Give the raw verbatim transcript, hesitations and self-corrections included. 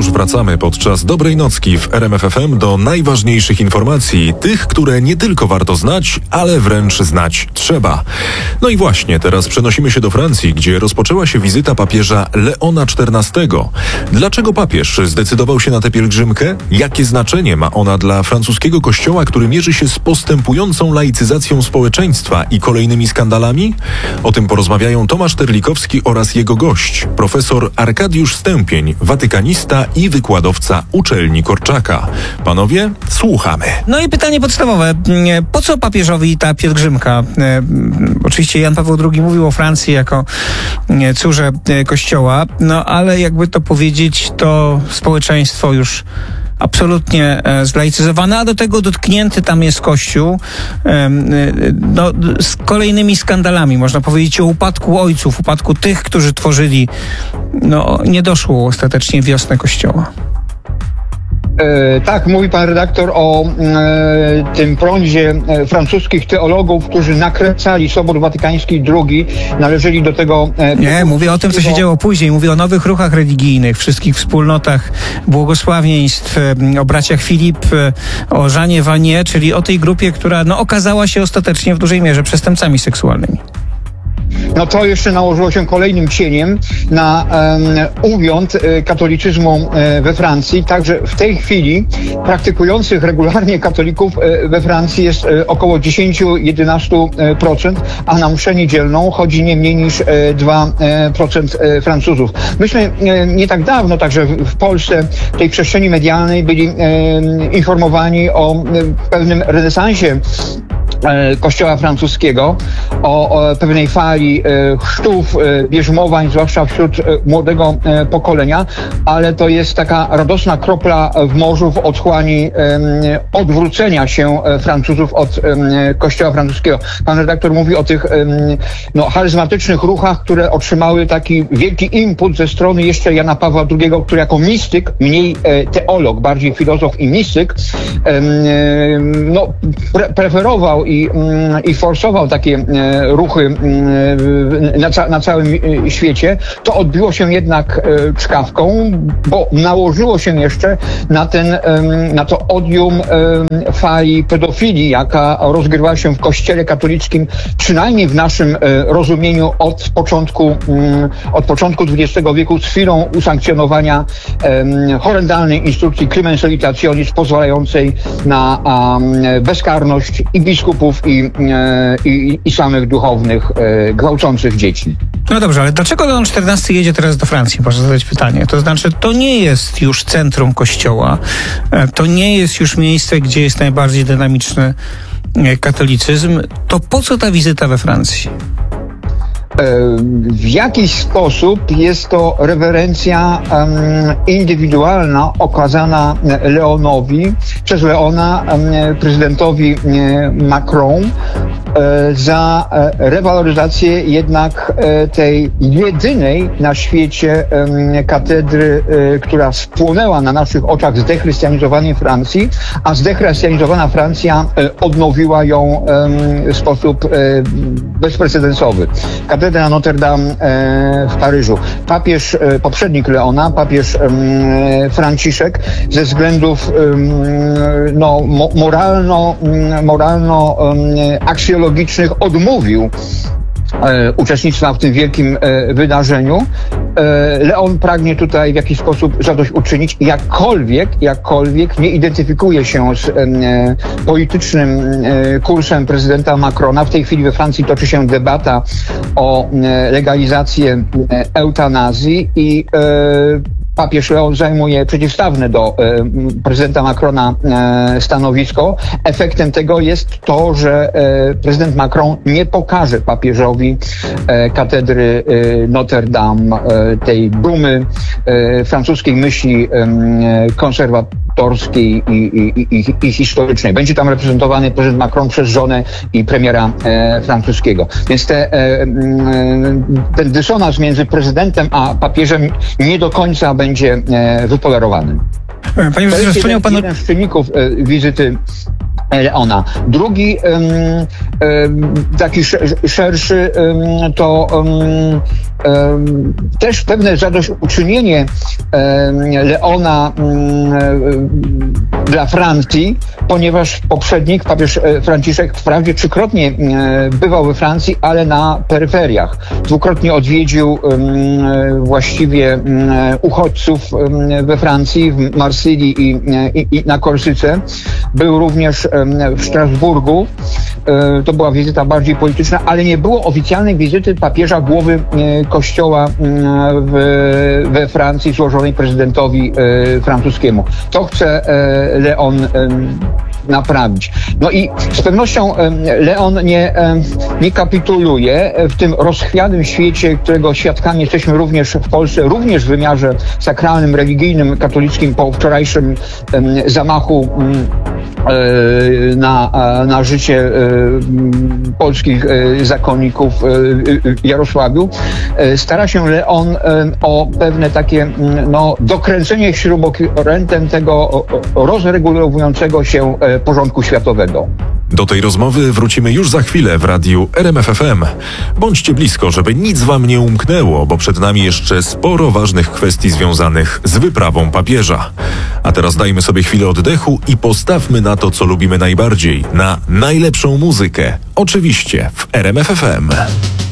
Już wracamy podczas dobrej nocki w R M F F M do najważniejszych informacji, tych, które nie tylko warto znać, ale wręcz znać trzeba. No i właśnie, teraz przenosimy się do Francji, gdzie rozpoczęła się wizyta papieża Leona czternastego. Dlaczego papież zdecydował się na tę pielgrzymkę? Jakie znaczenie ma ona dla francuskiego kościoła, który mierzy się z postępującą laicyzacją społeczeństwa i kolejnymi skandalami? O tym porozmawiają Tomasz Terlikowski oraz jego gość, profesor Arkadiusz Stępień, watykanista i wykładowca uczelni Korczaka. Panowie, słuchamy. No i pytanie podstawowe. Po co papieżowi ta pielgrzymka? Oczywiście Jan Paweł drugi mówił o Francji jako córze Kościoła, no ale jakby to powiedzieć, to społeczeństwo już absolutnie zlaicyzowane, a do tego dotknięty tam jest Kościół no, z kolejnymi skandalami. Można powiedzieć o upadku ojców, upadku tych, którzy tworzyli, no nie doszło ostatecznie wiosnę Kościoła. E, tak, mówi pan redaktor o e, tym prądzie e, francuskich teologów, którzy nakręcali Sobór Watykański drugi, należeli do tego... E, Nie, mówię o tym, co się działo później. Mówię o nowych ruchach religijnych, wszystkich wspólnotach błogosławieństw, e, o braciach Filip, e, o Żanie Vanier, czyli o tej grupie, która no, okazała się ostatecznie w dużej mierze przestępcami seksualnymi. No to jeszcze nałożyło się kolejnym cieniem na um, uwiąd e, katolicyzmu e, we Francji. Także w tej chwili praktykujących regularnie katolików e, we Francji jest e, około dziesięć do jedenastu procent, a na mszę niedzielną chodzi nie mniej niż e, dwa procent e, Francuzów. Myśmy e, nie tak dawno, także w, w Polsce, w tej przestrzeni medialnej byli e, informowani o e, pewnym renesansie Kościoła francuskiego, o, o pewnej fali e, chrztów, e, bierzmowań, zwłaszcza wśród e, młodego e, pokolenia, ale to jest taka radosna kropla w morzu w otchłani e, odwrócenia się e, Francuzów od e, Kościoła francuskiego. Pan redaktor mówi o tych e, no, charyzmatycznych ruchach, które otrzymały taki wielki impuls ze strony jeszcze Jana Pawła drugiego, który jako mistyk, mniej e, teolog, bardziej filozof i mistyk, e, no, pre- preferował I, i forsował takie ruchy na, ca- na całym świecie, to odbiło się jednak czkawką, bo nałożyło się jeszcze na ten, na to odium fali pedofilii, jaka rozgrywała się w Kościele katolickim, przynajmniej w naszym rozumieniu od początku, od początku dwudziestego wieku, z chwilą usankcjonowania horrendalnej instrukcji Clemens Salutationis pozwalającej na bezkarność i biskupów I, i, i samych duchownych e, gwałcących dzieci. No dobrze, ale dlaczego Leon czternasty jedzie teraz do Francji? Można zadać pytanie. To znaczy, to nie jest już centrum Kościoła, to nie jest już miejsce, gdzie jest najbardziej dynamiczny katolicyzm. To po co ta wizyta we Francji? W jakiś sposób jest to rewerencja um, indywidualna okazana Leonowi, przez Leona um, prezydentowi um, Macron um, za um, rewaloryzację jednak um, tej jedynej na świecie um, katedry, um, która spłonęła na naszych oczach zdechrystianizowanej Francji, a zdechrystianizowana Francja um, odnowiła ją um, w sposób um, bezprecedensowy. Katedra na Notre Dame e, w Paryżu. Papież, e, poprzednik Leona, papież e, Franciszek, ze względów e, no, mo, moralno, moralno e, aksjologicznych odmówił E, uczestnictwa w tym wielkim e, wydarzeniu. E, Leon pragnie tutaj w jakiś sposób zadośćuczynić, jakkolwiek, jakkolwiek nie identyfikuje się z e, politycznym e, kursem prezydenta Macrona. W tej chwili we Francji toczy się debata o e, legalizację e, eutanazji i e, papież Leon zajmuje przeciwstawne do e, prezydenta Macrona e, stanowisko. Efektem tego jest to, że e, prezydent Macron nie pokaże papieżowi e, katedry e, Notre Dame, e, tej dumy e, francuskiej myśli e, konserwatorskiej i, i, i, i historycznej. Będzie tam reprezentowany prezydent Macron przez żonę i premiera e, francuskiego. Więc te, e, ten dysonans między prezydentem a papieżem nie do końca będzie e, wypolerowany. Panie to jest jeden, jeden, pan... jeden z czynników e, wizyty Leona. Drugi, um, um, taki sz- szerszy, um, to um, um, też pewne zadośćuczynienie um, Leona um, dla Francji, ponieważ poprzednik, papież Franciszek, wprawdzie trzykrotnie um, bywał we Francji, ale na peryferiach. Dwukrotnie odwiedził um, właściwie um, uchodźców um, we Francji, w Marsylii i, i, i na Korsyce. Był również w Strasburgu. To była wizyta bardziej polityczna, ale nie było oficjalnej wizyty papieża, głowy kościoła w, we Francji złożonej prezydentowi francuskiemu. To chce Leon naprawić. No i z pewnością Leon nie, nie kapituluje w tym rozchwianym świecie, którego świadkami jesteśmy również w Polsce, również w wymiarze sakralnym, religijnym, katolickim po wczorajszym zamachu na, na życie polskich zakonników w Jarosławiu. Stara się Leon o pewne takie no, dokręcenie śrubokrętem tego rozregulowującego się porządku światowego. Do tej rozmowy wrócimy już za chwilę w radiu R M F F M. Bądźcie blisko, żeby nic wam nie umknęło, bo przed nami jeszcze sporo ważnych kwestii związanych z wyprawą papieża. A teraz dajmy sobie chwilę oddechu i postawmy na to, co lubimy najbardziej, na najlepszą muzykę. Oczywiście w R M F F M.